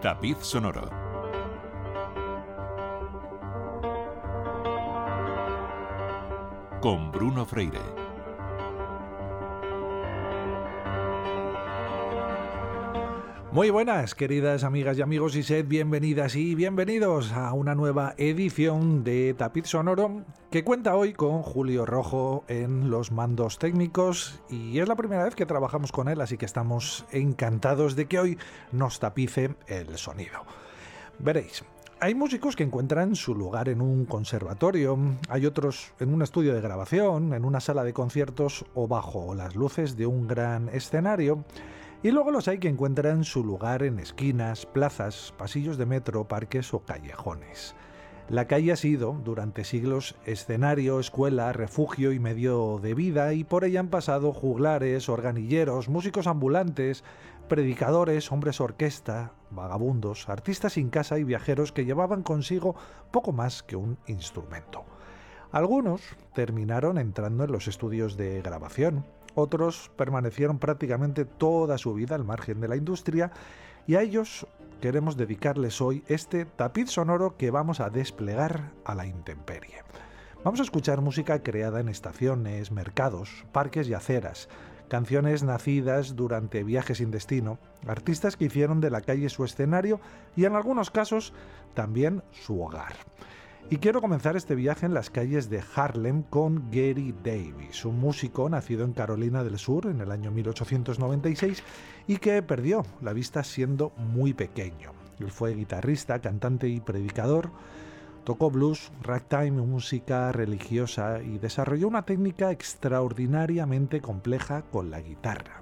Tapiz sonoro. Con Bruno Freire. Muy buenas, queridas amigas y amigos, y sed bienvenidas y bienvenidos a una nueva edición de Tapiz Sonoro que cuenta hoy con Julio Rojo en los mandos técnicos, y es la primera vez que trabajamos con él, así que estamos encantados de que hoy nos tapice el sonido. Veréis, hay músicos que encuentran su lugar en un conservatorio, hay otros en un estudio de grabación, en una sala de conciertos o bajo las luces de un gran escenario. Y luego los hay que encuentran su lugar en esquinas, plazas, pasillos de metro, parques o callejones. La calle ha sido, durante siglos, escenario, escuela, refugio y medio de vida, y por ella han pasado juglares, organilleros, músicos ambulantes, predicadores, hombres orquesta, vagabundos, artistas sin casa y viajeros que llevaban consigo poco más que un instrumento. Algunos terminaron entrando en los estudios de grabación. Otros permanecieron prácticamente toda su vida al margen de la industria, y a ellos queremos dedicarles hoy este tapiz sonoro que vamos a desplegar a la intemperie. Vamos a escuchar música creada en estaciones, mercados, parques y aceras, canciones nacidas durante viajes sin destino, artistas que hicieron de la calle su escenario y en algunos casos también su hogar. Y quiero comenzar este viaje en las calles de Harlem con Gary Davis, un músico nacido en Carolina del Sur en el año 1896 y que perdió la vista siendo muy pequeño. Él fue guitarrista, cantante y predicador, tocó blues, ragtime, música religiosa y desarrolló una técnica extraordinariamente compleja con la guitarra.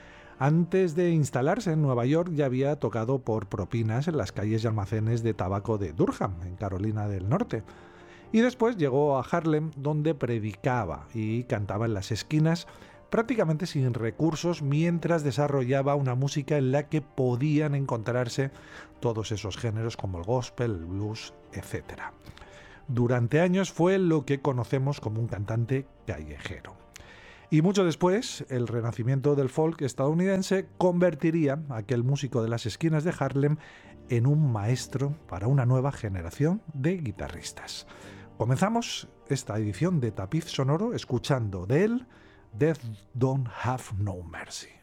Antes de instalarse en Nueva York ya había tocado por propinas en las calles y almacenes de tabaco de Durham, en Carolina del Norte. Y después llegó a Harlem, donde predicaba y cantaba en las esquinas, prácticamente sin recursos, mientras desarrollaba una música en la que podían encontrarse todos esos géneros como el gospel, el blues, etc. Durante años fue lo que conocemos como un cantante callejero. Y mucho después, el renacimiento del folk estadounidense convertiría a aquel músico de las esquinas de Harlem en un maestro para una nueva generación de guitarristas. Comenzamos esta edición de Tapiz Sonoro escuchando de él Death Don't Have No Mercy.